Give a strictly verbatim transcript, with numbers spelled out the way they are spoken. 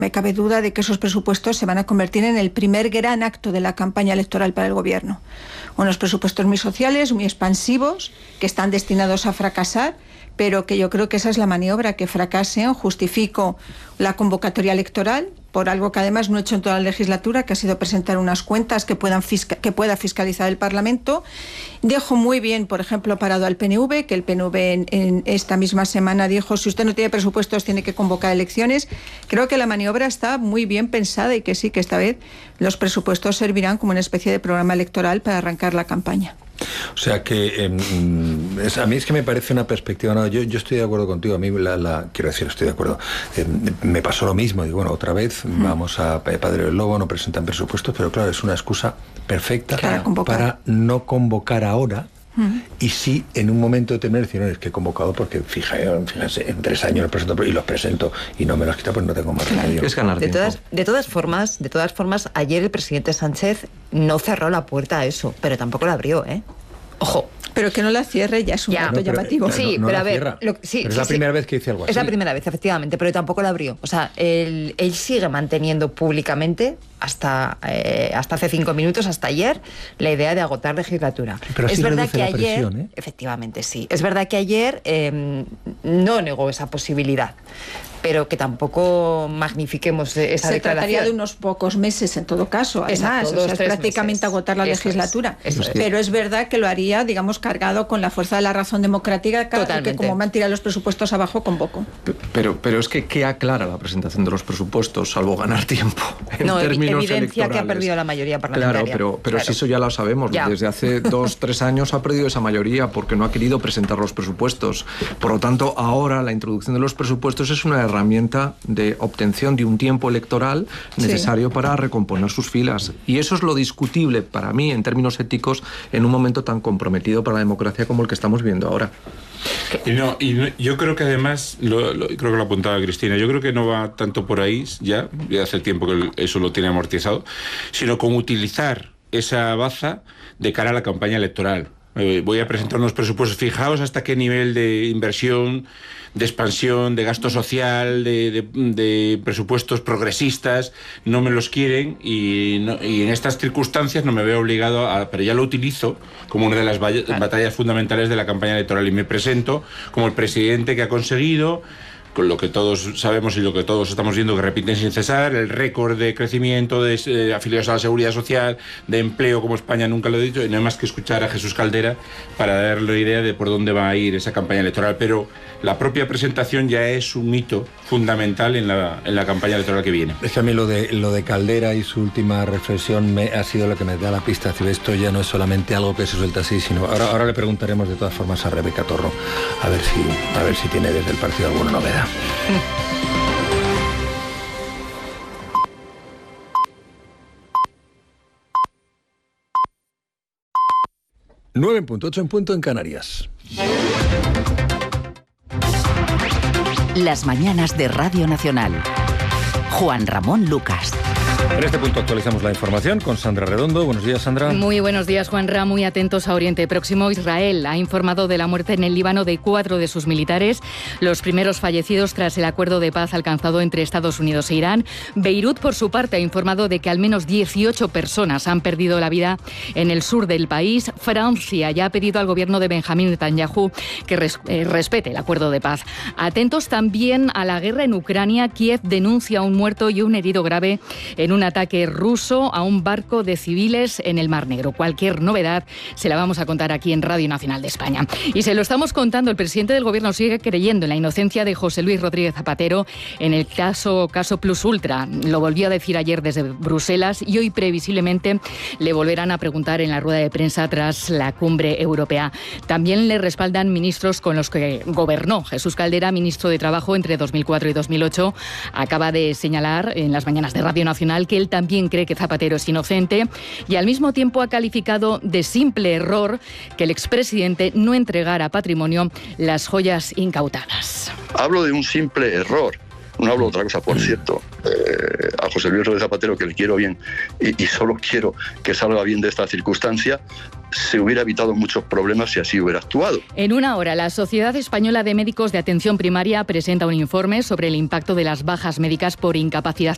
me cabe duda de que esos presupuestos se van a convertir en el primer gran acto de la campaña electoral para el gobierno. Unos presupuestos muy sociales, muy expansivos, que están destinados a fracasar, pero que yo creo que esa es la maniobra, que fracasen. Justifico la convocatoria electoral por algo que además no he hecho en toda la legislatura, que ha sido presentar unas cuentas que puedan fisca- que pueda fiscalizar el Parlamento. Dejo muy bien, por ejemplo, parado al P N V, que el P N V en, en esta misma semana dijo: si usted no tiene presupuestos tiene que convocar elecciones. Creo que la maniobra está muy bien pensada y que sí, que esta vez los presupuestos servirán como una especie de programa electoral para arrancar la campaña. O sea que eh, es, a mí es que me parece una perspectiva. No, yo, yo estoy de acuerdo contigo. A mí, la, la, quiero decir, estoy de acuerdo. Eh, me pasó lo mismo. Digo, bueno, otra vez mm. vamos a Padre del Lobo, no presentan presupuestos, pero claro, es una excusa perfecta para, para no convocar ahora. Uh-huh. Y sí, en un momento determinado decir, no, es que he convocado porque fíjate, fíjate, en tres años los presento y los presento y no me los quita, pues no tengo más remedio. Es ganar de tiempo. Todas, de todas formas, de todas formas, ayer el presidente Sánchez no cerró la puerta a eso, pero tampoco la abrió, ¿eh? Ojo. Pero que no la cierre ya es un ya, dato no, pero, llamativo. Claro, sí, no, no pero a ver, cierra, lo, sí, pero es sí, la sí, primera vez que dice algo así. Es la primera vez, efectivamente, pero tampoco la abrió. O sea, él, él sigue manteniendo públicamente hasta eh, hasta hace cinco minutos, hasta ayer, la idea de agotar legislatura. Pero es verdad que ayer, presión, ¿eh? efectivamente, sí. Es verdad que ayer eh, no negó esa posibilidad, pero que tampoco magnifiquemos esa Se declaración. trataría de unos pocos meses en todo caso, además, Exacto, o sea, dos, es prácticamente meses. agotar la Eso legislatura. Es, eso pero es. es verdad que lo haría, digamos, cargado con la fuerza de la razón democrática, que como me han tirado los presupuestos abajo, convoco. Pero, pero es que, ¿qué aclara la presentación de los presupuestos, salvo ganar tiempo en no, términos evidencia electorales? Que ha perdido la mayoría parlamentaria. Claro, pero, pero claro. si eso ya lo sabemos. Ya. Desde hace dos, tres años ha perdido esa mayoría porque no ha querido presentar los presupuestos. Por lo tanto, ahora la introducción de los presupuestos es una herramienta de obtención de un tiempo electoral necesario sí. para recomponer sus filas. Y eso es lo discutible para mí, en términos éticos, en un momento tan comprometido para la democracia como el que estamos viviendo ahora. Y no, y no, yo creo que además, lo, lo, creo que lo apuntaba Cristina, yo creo que no va tanto por ahí, ya, ya hace tiempo que eso lo tiene amortizado, sino con utilizar esa baza de cara a la campaña electoral. Eh, voy a presentar unos presupuestos, fijaos hasta qué nivel de inversión, de expansión, de gasto social, de, de, de presupuestos progresistas, no me los quieren y, no, y en estas circunstancias no me veo obligado a... Pero ya lo utilizo como una de las batallas, claro. batallas fundamentales de la campaña electoral y me presento como el presidente que ha conseguido, con lo que todos sabemos y lo que todos estamos viendo que repiten sin cesar, el récord de crecimiento de eh, afiliados a la Seguridad Social, de empleo como España nunca lo he dicho, y no hay más que escuchar a Jesús Caldera para darle idea de por dónde va a ir esa campaña electoral. Pero la propia presentación ya es un hito fundamental en la, en la campaña electoral que viene. Es que a mí lo de, lo de Caldera y su última reflexión me, ha sido lo que me da la pista. Esto ya no es solamente algo que se suelta así, sino ahora, ahora le preguntaremos de todas formas a Rebeca Torro a ver si, a ver si tiene desde el partido alguna novedad. nueve en punto, ocho en punto en Canarias. Las mañanas de Radio Nacional. Juan Ramón Lucas. En este punto actualizamos la información con Sandra Redondo. Buenos días, Sandra. Muy buenos días, Juanra. Muy atentos a Oriente Próximo. Israel ha informado de la muerte en el Líbano de cuatro de sus militares, los primeros fallecidos tras el acuerdo de paz alcanzado entre Estados Unidos e Irán. Beirut, por su parte, ha informado de que al menos dieciocho personas han perdido la vida en el sur del país. Francia ya ha pedido al gobierno de Benjamín Netanyahu que res- eh, respete el acuerdo de paz. Atentos también a la guerra en Ucrania. Kiev denuncia un muerto y un herido grave en un ataque ruso a un barco de civiles en el Mar Negro. Cualquier novedad se la vamos a contar aquí en Radio Nacional de España. Y se lo estamos contando, el presidente del Gobierno sigue creyendo en la inocencia de José Luis Rodríguez Zapatero en el caso, caso Plus Ultra. Lo volvió a decir ayer desde Bruselas y hoy previsiblemente le volverán a preguntar en la rueda de prensa tras la cumbre europea. También le respaldan ministros con los que gobernó. Jesús Caldera, ministro de Trabajo entre dos mil cuatro y dos mil ocho, acaba de señalar en las mañanas de Radio Nacional que él también cree que Zapatero es inocente y al mismo tiempo ha calificado de simple error que el expresidente no entregara a patrimonio las joyas incautadas. Hablo de un simple error. No hablo de otra cosa, por cierto, eh, a José Luis Rodríguez Zapatero, que le quiero bien y, y solo quiero que salga bien de esta circunstancia, se hubiera evitado muchos problemas si así hubiera actuado. En una hora, la Sociedad Española de Médicos de Atención Primaria presenta un informe sobre el impacto de las bajas médicas por incapacidad